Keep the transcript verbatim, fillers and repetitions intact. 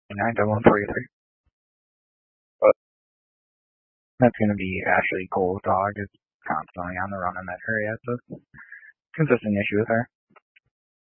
nine double one forty-three. But that's going to be Ashley Cole's dog. Is constantly on the run in that area. It's a consistent issue with her.